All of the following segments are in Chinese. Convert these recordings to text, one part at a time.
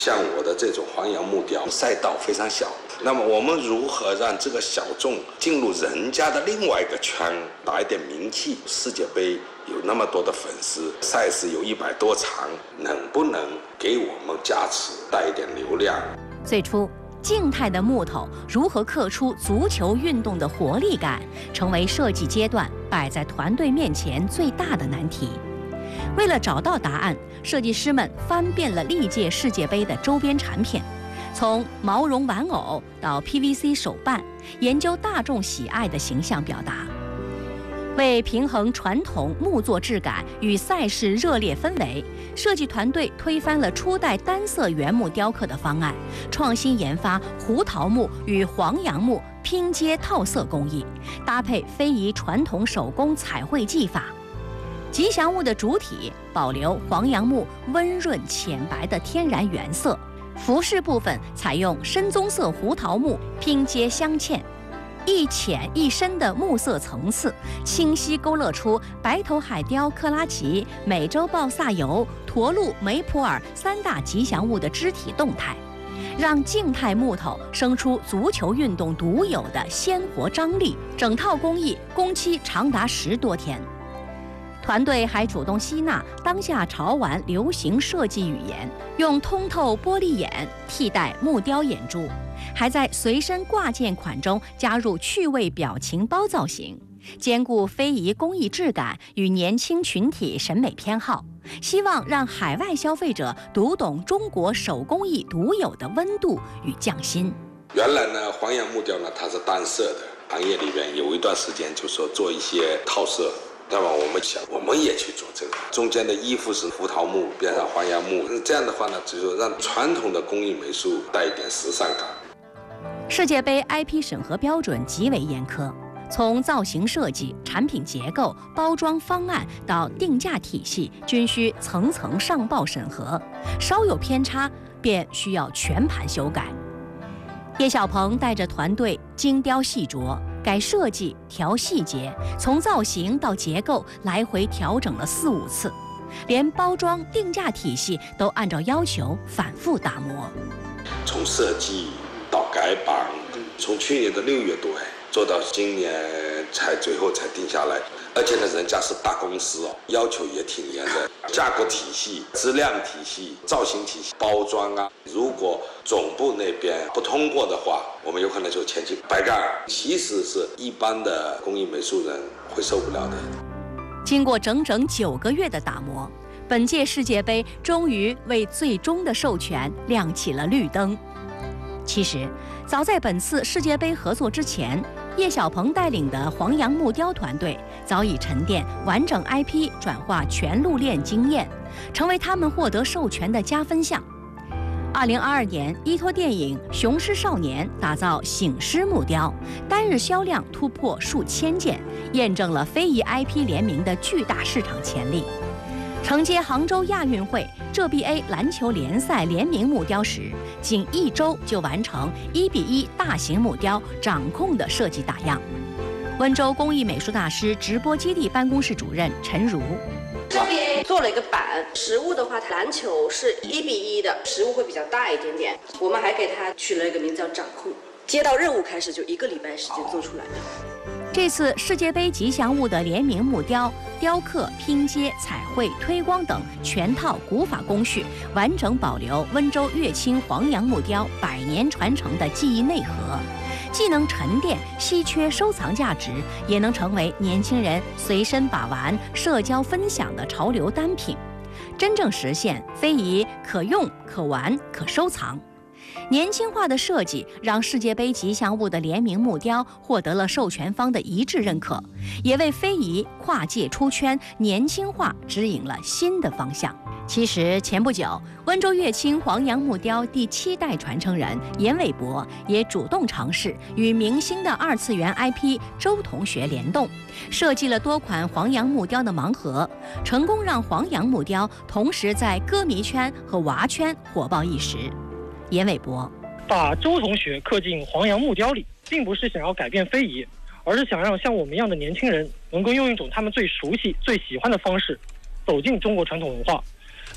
像我的这种黄杨木雕赛道非常小，那么我们如何让这个小众进入人家的另外一个圈，打一点名气？世界杯有那么多的粉丝，赛事有100多场，能不能给我们加持，带一点流量？ 最初，静态的木头如何刻出足球运动的活力感，成为设计阶段摆在团队面前最大的难题。为了找到答案，设计师们翻遍了历届世界杯的周边产品，从毛绒玩偶到 PVC 手办，研究大众喜爱的形象表达。为平衡传统木作质感与赛事热烈氛围，设计团队推翻了初代单色原木雕刻的方案，创新研发胡桃木与黄杨木拼接套色工艺，搭配非遗传统手工彩绘技法。吉祥物的主体保留黄杨木温润浅白的天然原色，服饰部分采用深棕色胡桃木拼接镶嵌，一浅一深的木色层次，清晰勾勒出白头海雕克拉奇、美洲豹萨尤、驼鹿梅普尔3大吉祥物的肢体动态，让静态木头生出足球运动独有的鲜活张力。整套工艺工期长达10多天。团队还主动吸纳当下潮玩流行设计语言，用通透玻璃眼替代木雕眼珠，还在随身挂件款中加入趣味表情包造型，兼顾非遗工艺质感与年轻群体审美偏好，希望让海外消费者读懂中国手工艺独有的温度与匠心。 原来呢，黄杨木雕呢它是单色的，行业里边有一段时间就说做一些套色。那么我们想，我们也去做这个，中间的衣服是胡桃木，边上黄杨木，这样的话呢，就是让传统的工艺美术带一点时尚感。 世界杯 IP 审核标准极为严苛，从造型设计、产品结构、包装方案到定价体系，均需层层上报审核，稍有偏差便需要全盘修改。叶小鹏带着团队精雕细琢，改设计、调细节，从造型到结构来回调整了4、5次，连包装定价体系都按照要求反复打磨。 从设计到改版，从去年的6月多做到今年最后才定下来。而且呢，人家是大公司要求也挺严的，价格体系、质量体系、造型体系、包装啊，如果总部那边不通过的话，我们有可能就前期白干，其实是一般的工艺美术人会受不了的。 经过整整9个月的打磨，本届世界杯终于为最终的授权亮起了绿灯。其实，早在本次世界杯合作之前，叶小鹏带领的黄杨木雕团队早已沉淀完整 IP 转化全路链经验，成为他们获得授权的加分项。2022年，依托电影《雄狮少年》打造醒狮木雕，单日销量突破数千件，验证了非遗 IP 联名的巨大市场潜力。承接杭州亚运会浙BA篮球联赛联名木雕时，仅1周就完成1:1大型木雕掌控的设计打样。温州工艺美术大师直播基地办公室主任陈如， 这边做了一个板，实物的话，篮球是1:1的，实物会比较大一点点。我们还给它取了一个名字叫掌控。接到任务开始就1个礼拜时间做出来的。 这次世界杯吉祥物的联名木雕、雕刻、拼接、彩绘、推光等全套古法工序，完整保留温州乐清黄杨木雕100年传承的技艺内核，既能沉淀稀缺收藏价值，也能成为年轻人随身把玩、社交分享的潮流单品，真正实现非遗可用、可玩、可收藏。年轻化的设计让世界杯吉祥物的联名木雕获得了授权方的一致认可，也为非遗跨界出圈、年轻化指引了新的方向。其实前不久，温州乐清黄杨木雕第7代传承人严伟博也主动尝试与明星的2次元 IP 周同学联动，设计了多款黄杨木雕的盲盒，成功让黄杨木雕同时在歌迷圈和娃圈火爆一时。严伟博把周同学刻进黄杨木雕里，并不是想要改变非遗，而是想让像我们一样的年轻人能够用一种他们最熟悉、最喜欢的方式走进中国传统文化，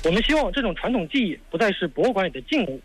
我们希望这种传统技艺不再是博物馆里的静物，